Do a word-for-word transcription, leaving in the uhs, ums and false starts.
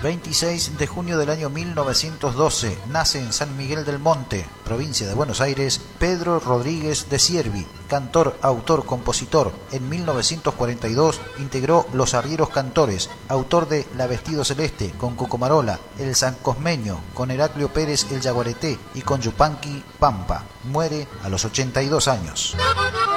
veintiséis de junio del año mil novecientos doce, nace en San Miguel del Monte, provincia de Buenos Aires, Pedro Rodríguez de Siervi, cantor, autor, compositor. En mil novecientos cuarenta y dos integró Los Arrieros Cantores, autor de La Vestido Celeste con Cocomarola, El San Cosmeño con Heraclio Pérez el Yaguareté y con Yupanqui Pampa. Muere a los ochenta y dos años.